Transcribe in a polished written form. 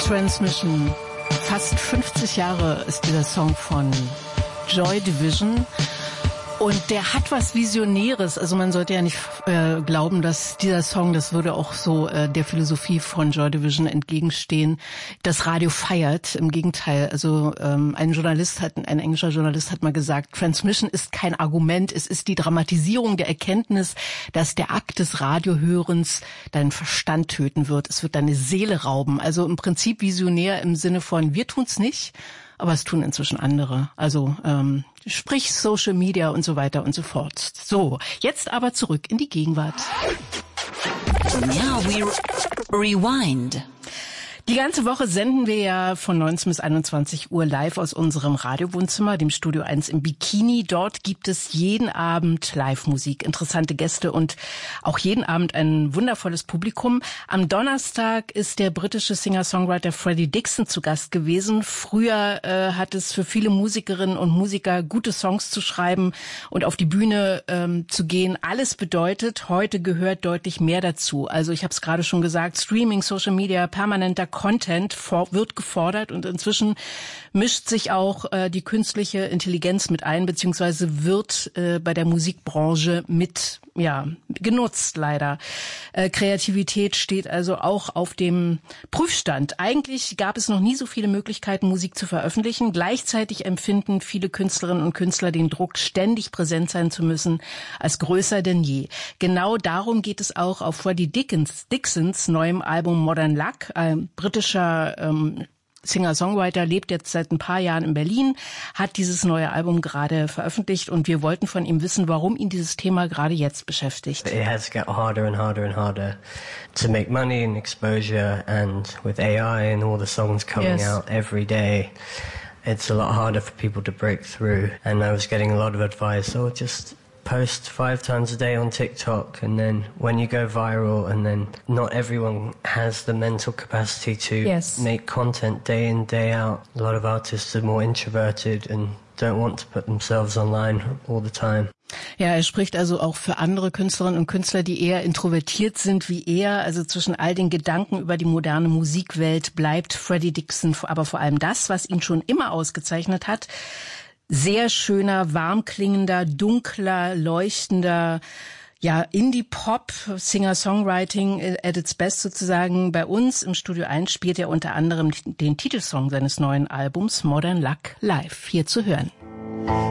Transmission. Fast 50 Jahre ist dieser Song von Joy Division. Und der hat was Visionäres. Also man sollte ja nicht glauben, dass dieser Song, das würde auch so der Philosophie von Joy Division entgegenstehen, das Radio feiert. Im Gegenteil, also ein englischer Journalist hat mal gesagt, Transmission ist kein Argument, es ist die Dramatisierung der Erkenntnis, dass der Akt des Radiohörens deinen Verstand töten wird. Es wird deine Seele rauben. Also im Prinzip visionär im Sinne von, wir tun's nicht, aber es tun inzwischen andere. Also sprich Social Media und so weiter und so fort. So, jetzt aber zurück in die Gegenwart. Now we rewind. Die ganze Woche senden wir ja von 19 bis 21 Uhr live aus unserem Radiowohnzimmer, dem Studio 1 im Bikini. Dort gibt es jeden Abend Live-Musik, interessante Gäste und auch jeden Abend ein wundervolles Publikum. Am Donnerstag ist der britische Singer-Songwriter Freddie Dixon zu Gast gewesen. Früher hat es für viele Musikerinnen und Musiker, gute Songs zu schreiben und auf die Bühne zu gehen, alles bedeutet. Heute gehört deutlich mehr dazu. Also ich habe es gerade schon gesagt, Streaming, Social Media, permanenter Content wird gefordert und inzwischen mischt sich auch die künstliche Intelligenz mit ein, beziehungsweise wird bei der Musikbranche mit genutzt leider. Kreativität steht also auch auf dem Prüfstand. Eigentlich gab es noch nie so viele Möglichkeiten, Musik zu veröffentlichen. Gleichzeitig empfinden viele Künstlerinnen und Künstler den Druck, ständig präsent sein zu müssen, als größer denn je. Genau darum geht es auch auf Freddie Dixons neuem Album Modern Luck. Ein britischer Singer-Songwriter, lebt jetzt seit ein paar Jahren in Berlin, hat dieses neue Album gerade veröffentlicht und wir wollten von ihm wissen, warum ihn dieses Thema gerade jetzt beschäftigt. It has to get harder and harder and harder to make money and exposure, and with AI and all the songs coming out every day, it's a lot harder for people to break through. And I was getting a lot of advice, just post 5 times a day on TikTok, and then when you go viral, and then not everyone has the mental capacity to make content day in, day out. A lot of artists are more introverted and don't want to put themselves online all the time. Ja, er spricht also auch für andere Künstlerinnen und Künstler, die eher introvertiert sind wie er. Also zwischen all den Gedanken über die moderne Musikwelt bleibt Freddie Dixon aber vor allem das, was ihn schon immer ausgezeichnet hat. Sehr schöner, warm klingender, dunkler, leuchtender, Indie-Pop, Singer-Songwriting at its best sozusagen. Bei uns im Studio 1 spielt er unter anderem den Titelsong seines neuen Albums Modern Luck live. Hier zu hören.